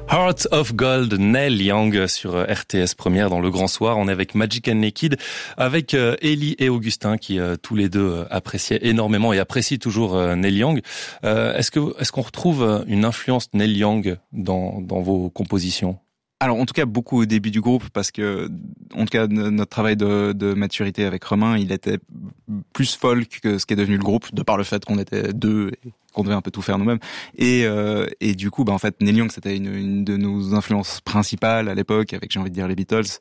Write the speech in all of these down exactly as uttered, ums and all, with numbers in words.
Heart of Gold, Neil Young sur R T S Première dans Le Grand Soir. On est avec Magic and Naked, avec euh, Ellie et Augustin qui euh, tous les deux euh, appréciaient énormément et apprécient toujours euh, Neil Young. Euh, est-ce que est-ce qu'on retrouve une influence Neil Young dans dans vos compositions? Alors en tout cas beaucoup au début du groupe, parce que en tout cas notre travail de, de maturité avec Romain, il était plus folk que ce qui est devenu le groupe, de par le fait qu'on était deux et qu'on devait un peu tout faire nous-mêmes. Et euh, et du coup, bah en fait, Neil Young c'était une, une de nos influences principales à l'époque, avec j'ai envie de dire les Beatles.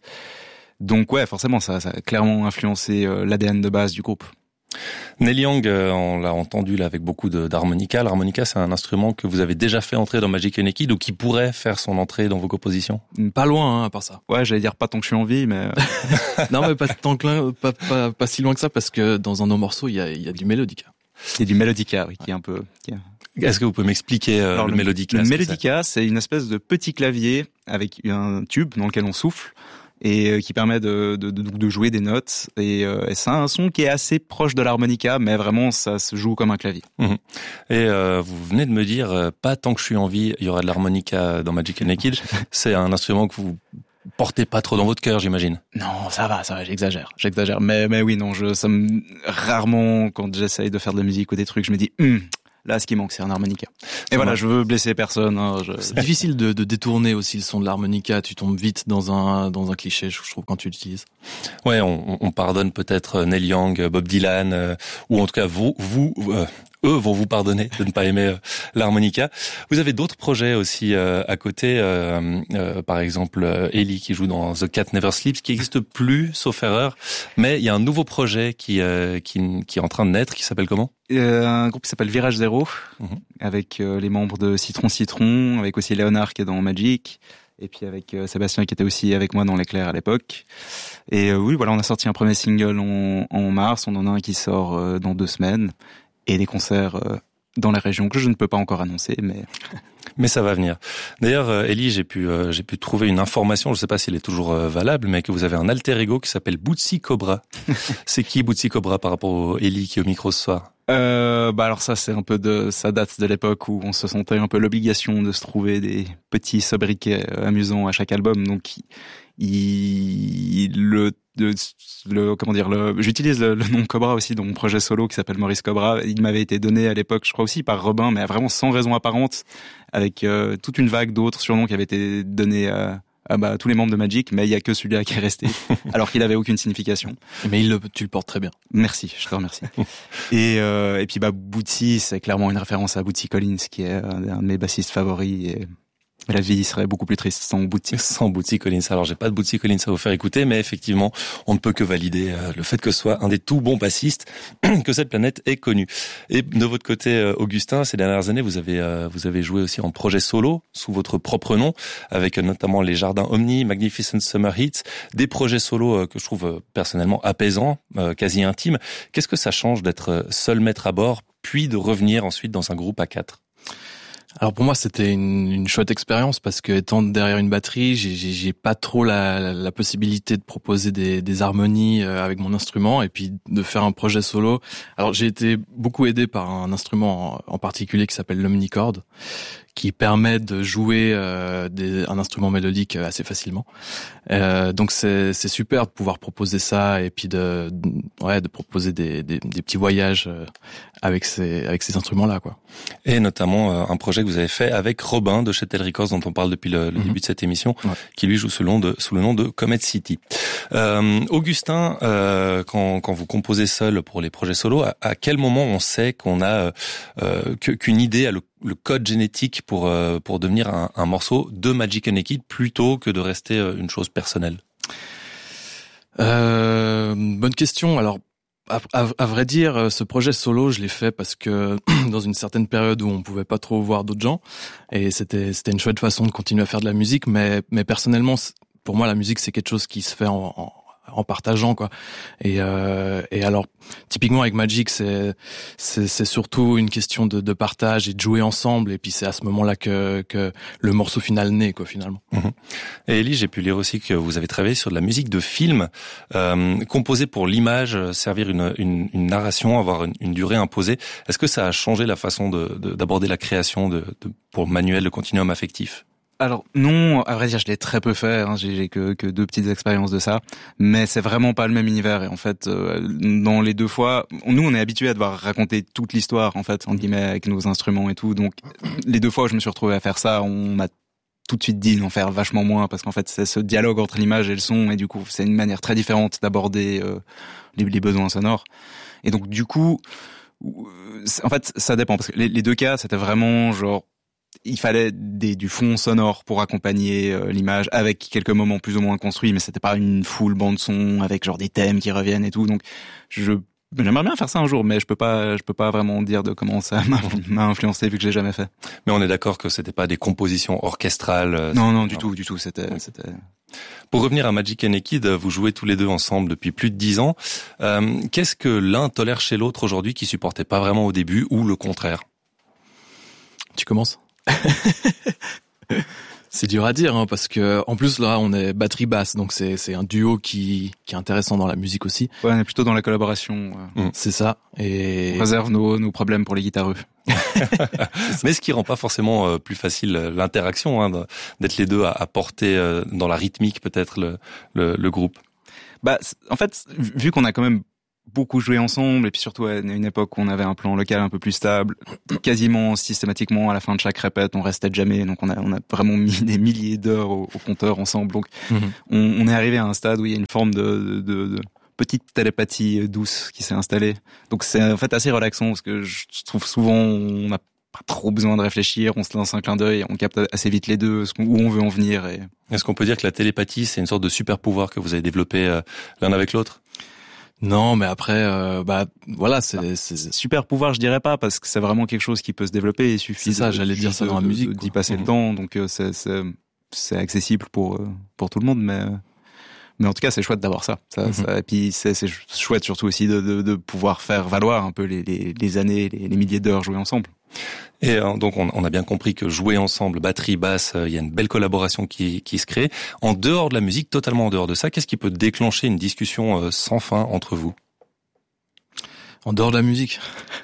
Donc ouais, forcément ça, ça a clairement influencé euh, l'A D N de base du groupe. Neil Young, on l'a entendu là avec beaucoup de, d'harmonica. L'harmonica, c'est un instrument que vous avez déjà fait entrer dans Magic and Naked ou qui pourrait faire son entrée dans vos compositions? Pas loin, hein, à part ça. Ouais, j'allais dire pas tant que je suis en vie, mais non, mais pas tant que pas, pas pas si loin que ça, parce que dans un de nos morceaux, il y a il y a du mélodica. Il y a du mélodica, oui, qui est un peu. Qui est... Est-ce que vous pouvez m'expliquer euh, Alors, le, le mélodica? Le mélodica, c'est une espèce de petit clavier avec un tube dans lequel on souffle, et qui permet de, de, de, de jouer des notes. Et, euh, et c'est un son qui est assez proche de l'harmonica, mais vraiment, ça se joue comme un clavier. Mmh. Et euh, vous venez de me dire, euh, pas tant que je suis en vie, il y aura de l'harmonica dans Magic and Naked. C'est un instrument que vous portez pas trop dans votre cœur, j'imagine. Non, ça va, ça va, j'exagère, j'exagère. Mais, mais oui, non, je, ça me, rarement, quand j'essaye de faire de la musique ou des trucs, je me dis, hum, là, ce qui manque, c'est un harmonica. Et ça voilà, va. Je veux blesser personne. Hein, je... C'est difficile de, de détourner aussi le son de l'harmonica. Tu tombes vite dans un dans un cliché, je trouve, quand tu l'utilises. Ouais, on, on pardonne peut-être Neil Young, Bob Dylan, euh, ou en tout cas vous, vous, euh, eux vont vous pardonner de ne pas aimer euh, l'harmonica. Vous avez d'autres projets aussi euh, à côté, euh, euh, par exemple euh, Ellie qui joue dans The Cat Never Sleeps, qui n'existe plus, sauf erreur. Mais il y a un nouveau projet qui euh, qui, qui est en train de naître, qui s'appelle comment? Euh, un groupe qui s'appelle Virage Zéro, mmh. avec euh, les membres de Citron Citron, avec aussi Léonard qui est dans Magic, et puis avec euh, Sébastien qui était aussi avec moi dans l'Éclair à l'époque. Et euh, oui, voilà, on a sorti un premier single en, en mars, on en a un qui sort euh, dans deux semaines, et des concerts euh, dans la région que je ne peux pas encore annoncer, mais... Mais ça va venir. D'ailleurs, euh, Ellie, j'ai pu euh, j'ai pu trouver une information, je ne sais pas s'il est toujours euh, valable, mais que vous avez un alter ego qui s'appelle Bootsy Cobra. C'est qui Bootsy Cobra par rapport au Ellie qui est au micro ce soir? Euh, bah alors ça, c'est un peu de, ça date de l'époque où on se sentait un peu l'obligation de se trouver des petits sobriquets amusants à chaque album. Donc, il, il le, le, le, comment dire, le, j'utilise le, le nom Cobra aussi dans mon projet solo qui s'appelle Maurice Cobra. Il m'avait été donné à l'époque, je crois aussi par Robin, mais vraiment sans raison apparente, avec euh, toute une vague d'autres surnoms qui avaient été donnés à, à bah, tous les membres de Magic, mais il y a que celui-là qui est resté, alors qu'il avait aucune signification. Mais il le, tu le portes très bien. Merci, je te remercie. et, euh, et puis bah Bootsy, c'est clairement une référence à Bootsy Collins, qui est un de mes bassistes favoris. Et la vie serait beaucoup plus triste sans Bootsy. Sans Bootsy Collins. Alors, j'ai pas de Bootsy Collins à vous faire écouter, mais effectivement, on ne peut que valider euh, le fait que ce soit un des tout bons bassistes que cette planète ait connu. Et de votre côté, euh, Augustin, ces dernières années, vous avez euh, vous avez joué aussi en projet solo sous votre propre nom, avec euh, notamment les Jardins Omni, Magnificent Summer Hits, des projets solo euh, que je trouve euh, personnellement apaisants, euh, quasi intimes. Qu'est-ce que ça change d'être seul maître à bord, puis de revenir ensuite dans un groupe à quatre? Alors pour moi c'était une, une chouette expérience, parce que étant derrière une batterie, j'ai, j'ai, j'ai pas trop la, la, la possibilité de proposer des, des harmonies avec mon instrument, et puis de faire un projet solo. Alors j'ai été beaucoup aidé par un instrument en, en particulier qui s'appelle l'Omnichord, qui permet de jouer euh, des, un instrument mélodique assez facilement. Euh, donc c'est, c'est super de pouvoir proposer ça, et puis de, de ouais de proposer des, des, des petits voyages avec ces avec ces instruments-là, quoi. Et notamment euh, un projet que vous avez fait avec Robin de chez Tel Records, dont on parle depuis le, le mm-hmm. début de cette émission, ouais. qui lui joue sous le nom de sous le nom de Comet City. Euh, Augustin, euh, quand quand vous composez seul pour les projets solo, à, à quel moment on sait qu'on a euh, que, qu'une idée a le le code génétique pour euh, pour devenir un, un morceau de Magic and Naked plutôt que de rester une chose personnelle? Euh, bonne question. Alors, à, à, à vrai dire, ce projet solo, je l'ai fait parce que dans une certaine période où on pouvait pas trop voir d'autres gens, et c'était c'était une chouette façon de continuer à faire de la musique. Mais mais personnellement, pour moi, la musique c'est quelque chose qui se fait en, en en partageant, quoi. Et euh, et alors typiquement avec Magic, c'est c'est c'est surtout une question de de partage et de jouer ensemble, et puis c'est à ce moment-là que que le morceau final naît, quoi, finalement. Mmh. Et Ellie, j'ai pu lire aussi que vous avez travaillé sur de la musique de film euh, composée pour l'image, servir une une une narration, avoir une, une durée imposée. Est-ce que ça a changé la façon de, de d'aborder la création de, de pour Manuel, le continuum affectif? Alors non, à vrai dire, je l'ai très peu fait. Hein, j'ai, j'ai que, que deux petites expériences de ça, mais c'est vraiment pas le même univers. Et en fait, euh, dans les deux fois, nous, on est habitués à devoir raconter toute l'histoire, en fait, entre guillemets, avec nos instruments et tout. Donc, les deux fois où je me suis retrouvé à faire ça, on m'a tout de suite dit d'en faire vachement moins, parce qu'en fait, c'est ce dialogue entre l'image et le son, et du coup, c'est une manière très différente d'aborder euh, les, les besoins sonores. Et donc, du coup, en fait, ça dépend, parce que les, les deux cas, c'était vraiment genre il fallait des, du fond sonore pour accompagner euh, l'image, avec quelques moments plus ou moins construits, mais c'était pas une full bande son avec genre des thèmes qui reviennent et tout. Donc je j'aimerais bien faire ça un jour, mais je peux pas je peux pas vraiment dire de comment ça m'a, m'a influencé vu que je l'ai jamais fait. Mais on est d'accord que c'était pas des compositions orchestrales. Euh, non non du non. tout du tout c'était oui. c'était. Pour revenir à Magic and Naked, vous jouez tous les deux ensemble depuis plus de dix ans. Euh, qu'est-ce que l'un tolère chez l'autre aujourd'hui qui supportait pas vraiment au début, ou le contraire? Tu commences? C'est dur à dire, hein, parce que en plus là on est batterie basse, donc c'est c'est un duo qui qui est intéressant dans la musique aussi. Ouais, on est plutôt dans la collaboration. Euh. Mmh. C'est ça. Et on réserve nos nos problèmes pour les guitareux. Mais ce qui rend pas forcément euh, plus facile euh, l'interaction, hein, d'être les deux à, à porter euh, dans la rythmique peut-être le le, le groupe. Bah en fait, vu qu'on a quand même beaucoup joué ensemble, et puis surtout à une époque où on avait un plan local un peu plus stable, quasiment systématiquement à la fin de chaque répète on restait jamais, donc on a on a vraiment mis des milliers d'heures au, au compteur ensemble, donc mm-hmm. on, on est arrivé à un stade où il y a une forme de, de, de petite télépathie douce qui s'est installée, donc c'est en fait assez relaxant, parce que je trouve souvent on n'a pas trop besoin de réfléchir, on se lance un clin d'œil, on capte assez vite les deux où on veut en venir. Et est-ce qu'on peut dire que la télépathie c'est une sorte de super pouvoir que vous avez développé euh, l'un avec l'autre? Non, mais après, euh, bah voilà, c'est, c'est super pouvoir, je dirais pas, parce que c'est vraiment quelque chose qui peut se développer. Il suffit. C'est ça, de, j'allais dire ça dans la musique, d'y passer mmh. le temps, donc euh, c'est, c'est c'est accessible pour euh, pour tout le monde, mais mais en tout cas c'est chouette d'avoir ça. ça, mmh. ça et puis c'est c'est chouette surtout aussi de de, de pouvoir faire valoir un peu les les, les années, les, les milliers d'heures jouées ensemble. Et euh, donc on, on a bien compris que jouer ensemble, batterie, basse, il euh, y a une belle collaboration qui, qui se crée. En dehors de la musique, totalement en dehors de ça, qu'est-ce qui peut déclencher une discussion euh, sans fin entre vous? En dehors de la musique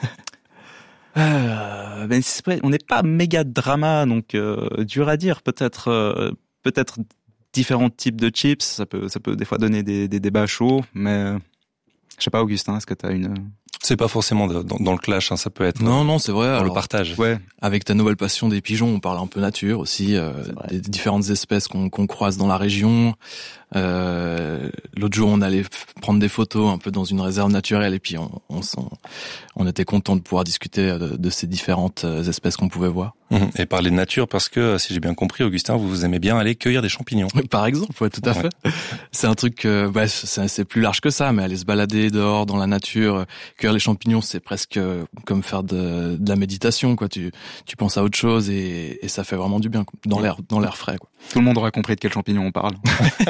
euh, ben c'est vrai, on n'est pas méga drama, donc euh, dur à dire. Peut-être euh, peut-être différents types de chips, ça peut ça peut des fois donner des, des débats chauds, mais je sais pas, Augustin, est-ce que t'as une... C'est pas forcément dans, dans le clash, hein, ça peut être non non c'est vrai, dans alors, le partage. Ouais. Avec ta nouvelle passion des pigeons, on parle un peu nature aussi, euh, des différentes espèces qu'on, qu'on croise dans la région. Euh, l'autre jour, on allait prendre des photos un peu dans une réserve naturelle, et puis on on, on, on était content de pouvoir discuter de, de ces différentes espèces qu'on pouvait voir. Mmh. Et parler de nature parce que, si j'ai bien compris, Augustin, vous, vous aimez bien aller cueillir des champignons. Par exemple, ouais, tout à ouais. fait. C'est un truc, euh, bah, c'est, c'est plus large que ça, mais aller se balader dehors dans la nature, cueillir les champignons, c'est presque comme faire de, de la méditation, quoi. Tu, tu penses à autre chose et, et ça fait vraiment du bien, dans l'air, dans l'air frais, quoi. Tout le monde aura compris de quel champignon on parle.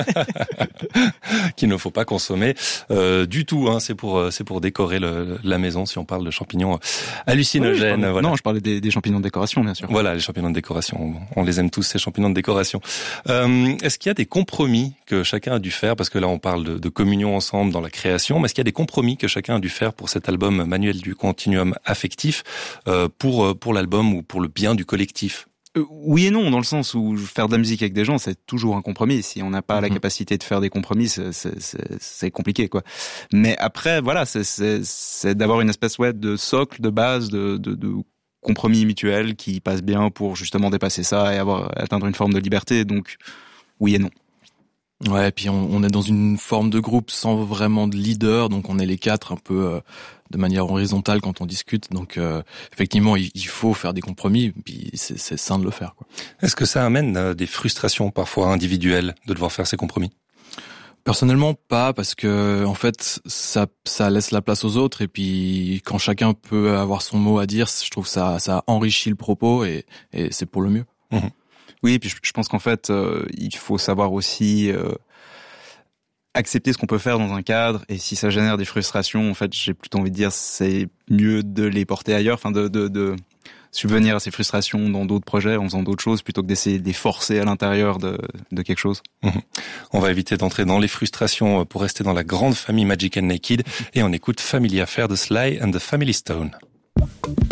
Qu'il ne faut pas consommer euh, du tout, hein. C'est pour c'est pour décorer le, la maison si on parle de champignons hallucinogènes. Oui, parlais, voilà. Non, je parlais des, des champignons de décoration, bien sûr. Voilà, les champignons de décoration. On les aime tous, ces champignons de décoration. Euh, est-ce qu'il y a des compromis que chacun a dû faire, parce que là on parle de, de communion ensemble dans la création, mais est-ce qu'il y a des compromis que chacun a dû faire pour cet album Manuel du continuum affectif, euh, pour pour l'album ou pour le bien du collectif? Euh, oui et non, dans le sens où faire de la musique avec des gens, c'est toujours un compromis. Si on n'a pas mmh. la capacité de faire des compromis, c'est, c'est, c'est, c'est compliqué, quoi. Mais après, voilà, c'est, c'est, c'est d'avoir une espèce ouais, de socle, de base, de, de, de compromis mutuel qui passe bien pour justement dépasser ça et avoir atteindre une forme de liberté. Donc, oui et non. Ouais, et puis on, on est dans une forme de groupe sans vraiment de leader, donc on est les quatre un peu euh, de manière horizontale quand on discute. Donc euh, effectivement, il, il faut faire des compromis, puis c'est, c'est sain de le faire, quoi. Est-ce que ça amène euh, des frustrations parfois individuelles de devoir faire ces compromis? Personnellement, pas, parce que en fait, ça, ça laisse la place aux autres, et puis quand chacun peut avoir son mot à dire, je trouve ça, ça enrichit le propos et, et c'est pour le mieux. Mmh. Oui, et puis je pense qu'en fait, euh, il faut savoir aussi euh, accepter ce qu'on peut faire dans un cadre, et si ça génère des frustrations, en fait, j'ai plutôt envie de dire, c'est mieux de les porter ailleurs, enfin de, de, de subvenir à ces frustrations dans d'autres projets, en faisant d'autres choses, plutôt que d'essayer de les forcer à l'intérieur de, de quelque chose. Mmh. On va éviter d'entrer dans les frustrations pour rester dans la grande famille Magic and Naked, et on écoute Family Affair de Sly and the Family Stone.